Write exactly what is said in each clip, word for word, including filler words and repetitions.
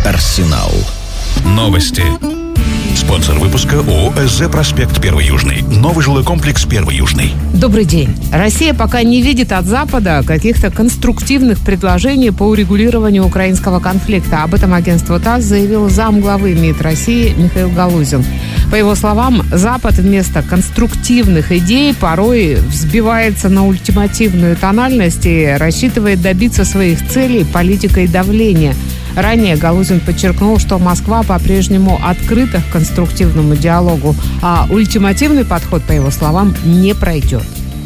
Арсенал. Новости. Спонсор выпуска ООО «СЗ Проспект Первый Южный». Новый жилой комплекс Первый Южный. Добрый день. Россия пока не видит от Запада каких-то конструктивных предложений по урегулированию украинского конфликта. Об этом агентство ТАСС заявил замглавы МИД России Михаил Галузин. По его словам, Запад вместо конструктивных идей порой взбивается на ультимативную тональность и рассчитывает добиться своих целей политикой давления. Ранее Галузин подчеркнул, что Москва по-прежнему открыта к конструктивному диалогу, а ультимативный подход, по его словам, не пройдет.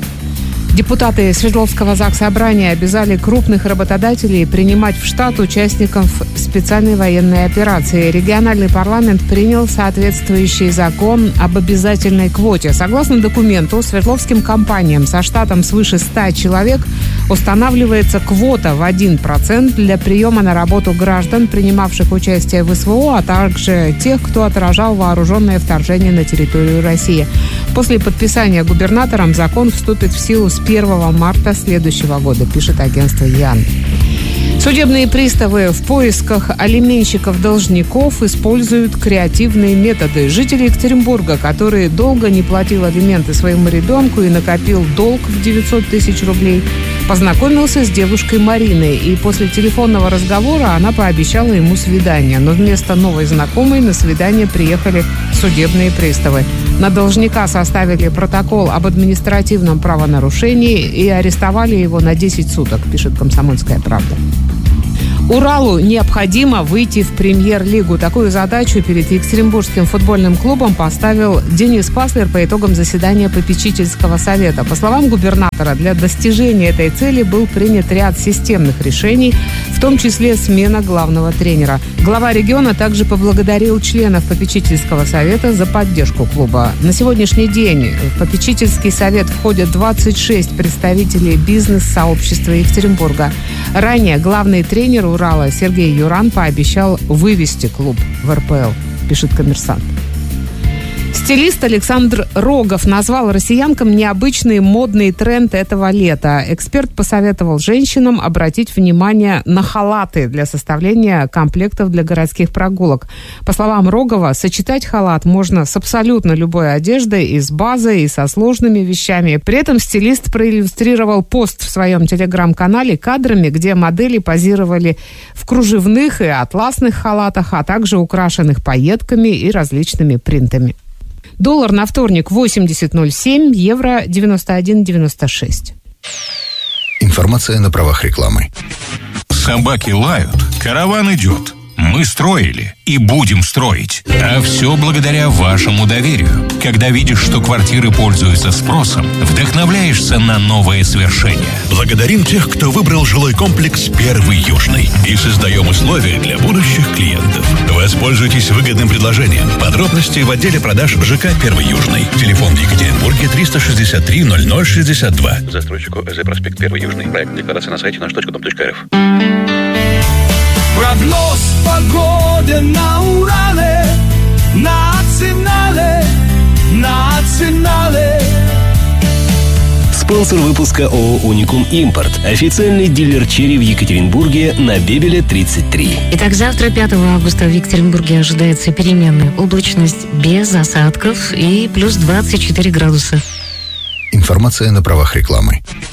Депутаты Свердловского Заксобрания обязали крупных работодателей принимать в штат участников специальной военной операции. Региональный парламент принял соответствующий закон об обязательной квоте. Согласно документу, свердловским компаниям со штатом свыше ста человек устанавливается квота в один процент для приема на работу граждан, принимавших участие в СВО, а также тех, кто отражал вооруженное вторжение на территорию России. После подписания губернатором закон вступит в силу с первого марта следующего года, пишет агентство ЯН. Судебные приставы в поисках алименщиков-должников используют креативные методы. Житель Екатеринбурга, который долго не платил алименты своему ребенку и накопил долг в девятьсот тысяч рублей, познакомился с девушкой Мариной, и после телефонного разговора она пообещала ему свидание. Но вместо новой знакомой на свидание приехали судебные приставы. На должника составили протокол об административном правонарушении и арестовали его на десять суток, пишет «Комсомольская правда». Уралу необходимо выйти в премьер-лигу. Такую задачу перед Екатеринбургским футбольным клубом поставил Денис Паслер по итогам заседания попечительского совета. По словам губернатора, для достижения этой цели был принят ряд системных решений, в том числе смена главного тренера. Глава региона также поблагодарил членов попечительского совета за поддержку клуба. На сегодняшний день в попечительский совет входят двадцать шесть представителей бизнес-сообщества Екатеринбурга. Ранее главный тренер Урала Сергей Юран пообещал вывести клуб в эр пэ эл, пишет «Коммерсант». Стилист Александр Рогов назвал россиянкам необычный модный тренд этого лета. Эксперт посоветовал женщинам обратить внимание на халаты для составления комплектов для городских прогулок. По словам Рогова, сочетать халат можно с абсолютно любой одеждой, и с базой, и со сложными вещами. При этом стилист проиллюстрировал пост в своем телеграм-канале кадрами, где модели позировали в кружевных и атласных халатах, а также украшенных пайетками и различными принтами. Доллар на вторник восемьдесят ноль семь, евро девяносто один девяносто шесть. Информация на правах рекламы. Собаки лают, караван идет. Мы строили и будем строить. А все благодаря вашему доверию. Когда видишь, что квартиры пользуются спросом, вдохновляешься на новые свершения. Благодарим тех, кто выбрал жилой комплекс «Первый Южный». И создаем условия для будущих клиентов. Воспользуйтесь выгодным предложением. Подробности в отделе продаж ЖК «Первый Южный». Телефон в Екатеринбурге триста шестьдесят три ноль ноль шестьдесят два. Застройщику ЭЗ Проспект Первый Южный. Проект декларации на сайте наш точка дом точка эр эф. Прогноз погоды на Урале, национале, национале. Спонсор выпуска ООО «Уникум Импорт». Официальный дилер черри в Екатеринбурге на Бебеля тридцать три. Итак, завтра, пятого августа, в Екатеринбурге ожидается переменная облачность без осадков и плюс двадцать четыре градуса. Информация на правах рекламы.